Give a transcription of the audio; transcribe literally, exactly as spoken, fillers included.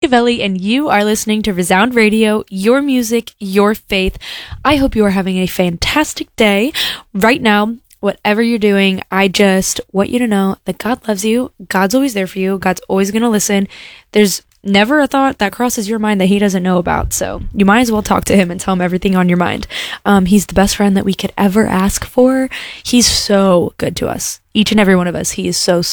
Chiavelli, and you are listening to Resound Radio, your music, your faith. I hope you are having a fantastic day right now. Whatever you're doing, I just want you to know that God loves you. God's always there for you. God's always going to listen. There's never a thought that crosses your mind that he doesn't know about. So you might as well talk to him and tell him everything on your mind. Um, he's the best friend that we could ever ask for. He's so good to us. Each and every one of us. He is so, so